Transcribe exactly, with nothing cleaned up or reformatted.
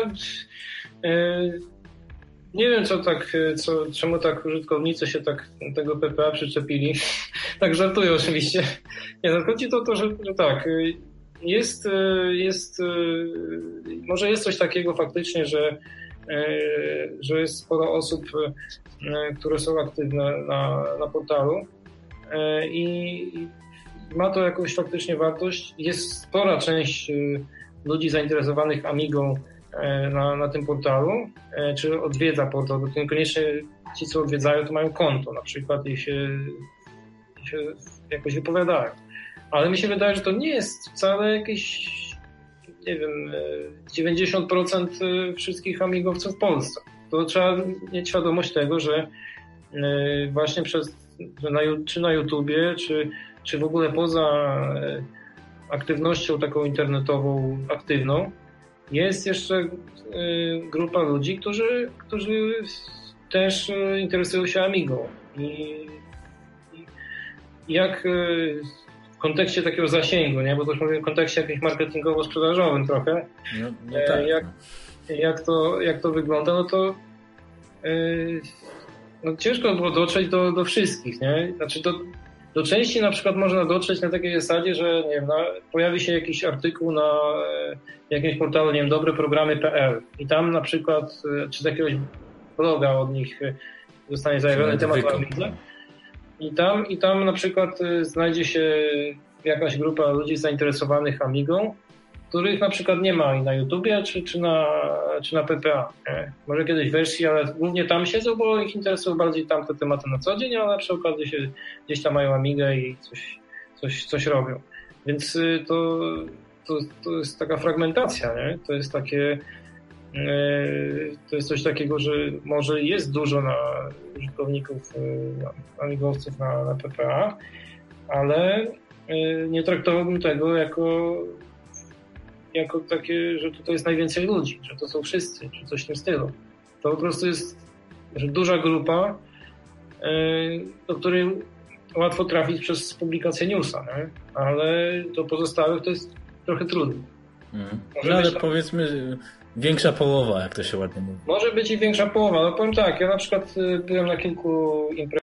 nie wiem, co tak, co, czemu tak użytkownicy się tak tego P P A przyczepili. Tak żartuję oczywiście. Nie, no chodzi o to, że, że tak, jest, jest, może jest coś takiego faktycznie, że, że jest sporo osób, które są aktywne na, na portalu i ma to jakąś faktycznie wartość. Jest spora część ludzi zainteresowanych Amigą na, na tym portalu, czy odwiedza portal, bo to niekoniecznie ci, co odwiedzają, to mają konto na przykład i się, i się jakoś wypowiadają. Ale mi się wydaje, że to nie jest wcale jakieś, nie wiem, dziewięćdziesiąt procent wszystkich amigowców w Polsce. To trzeba mieć świadomość tego, że właśnie przez, że na, czy na YouTubie, czy, czy w ogóle poza aktywnością taką internetową aktywną, jest jeszcze grupa ludzi, którzy, którzy też interesują się Amigą. I, i jak w kontekście takiego zasięgu, nie? Bo to już mówię w kontekście jakimś marketingowo-sprzedażowym trochę, no, no tak. jak, jak, to, jak to wygląda, no to no ciężko było dotrzeć do, do wszystkich, nie? Znaczy do, do części na przykład można dotrzeć na takiej zasadzie, że nie wiem, na, pojawi się jakiś artykuł na jakimś portalu, nie wiem, dobreprogramy kropka pe el i tam na przykład, czy z jakiegoś bloga od nich zostanie zajawiony temat o Amidze i tam, i tam na przykład znajdzie się jakaś grupa ludzi zainteresowanych Amigą, których na przykład nie ma i na YouTubie, czy, czy, na, czy na P P A. Nie? Może kiedyś w wersji, ale głównie tam siedzą, bo ich interesują bardziej tamte tematy na co dzień, ale przy okazji się gdzieś tam mają Amigę i coś, coś, coś robią. Więc to, to, to jest taka fragmentacja, nie? To jest takie, to jest coś takiego, że może jest dużo na użytkowników, na amigowców na, na P P A, ale nie traktowałbym tego jako jako takie, że tutaj jest najwięcej ludzi, że to są wszyscy, czy coś w tym stylu. To po prostu jest że duża grupa, do której łatwo trafić przez publikację newsa, nie? Ale do pozostałych to jest trochę trudno. Hmm. No ale być... powiedzmy większa połowa, jak to się ładnie mówi. Może być i większa połowa, ale powiem tak, ja na przykład byłem na kilku imprezach